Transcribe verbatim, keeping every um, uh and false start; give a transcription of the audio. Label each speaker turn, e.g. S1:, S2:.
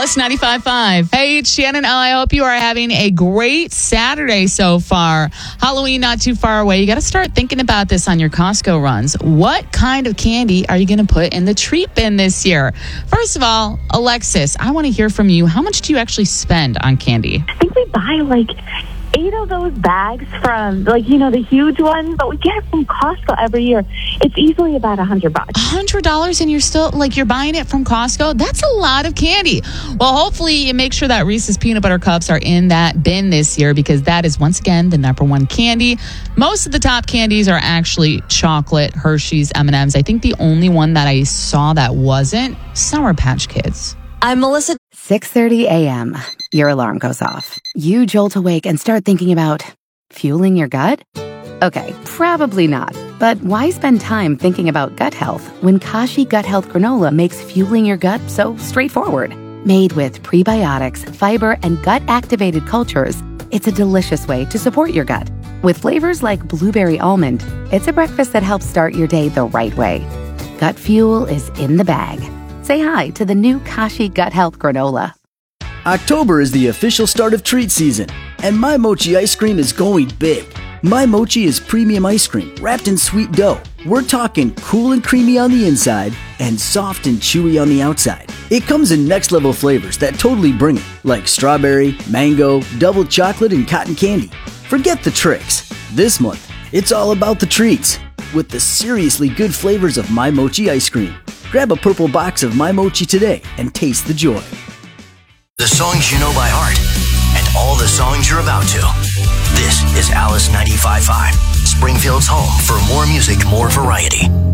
S1: Alice ninety-five point five. Hey, it's Shannon. I hope you are having a great Saturday so far. Halloween not too far away. You got to start thinking about this on your Costco runs. What kind of candy are you going to put in the treat bin this year? First of all, Alexis, I want to hear from you. How much do you actually spend on candy?
S2: I think we buy like eight of those bags from, like, you know, the huge ones, but we get it from Costco every year. It's easily about a hundred bucks.
S1: A hundred dollars, and you're still, like, you're buying it from Costco? That's a lot of candy. Well, hopefully you make sure that Reese's Peanut Butter Cups are in that bin this year, because that is, once again, the number one candy. Most of the top candies are actually chocolate, Hershey's, M and M's. I think the only one that I saw that wasn't, Sour Patch Kids.
S3: I'm Melissa.
S4: six thirty a.m. Your alarm goes off. You jolt awake and start thinking about fueling your gut? Okay, probably not. But why spend time thinking about gut health when Kashi Gut Health Granola makes fueling your gut so straightforward? Made with prebiotics, fiber, and gut-activated cultures, it's a delicious way to support your gut. With flavors like blueberry almond, it's a breakfast that helps start your day the right way. Gut fuel is in the bag. Say hi to the new Kashi Gut Health Granola.
S5: October is the official start of treat season, and My Mochi ice cream is going big. My Mochi is premium ice cream wrapped in sweet dough. We're talking cool and creamy on the inside and soft and chewy on the outside. It comes in next level flavors that totally bring it, like strawberry, mango, double chocolate, and cotton candy. Forget the tricks. This month, it's all about the treats with the seriously good flavors of My Mochi ice cream. Grab a purple box of My Mochi today and taste the joy.
S6: The songs you know by heart and all the songs you're about to. This is Alice ninety-five point five, Springfield's home for more music, more variety.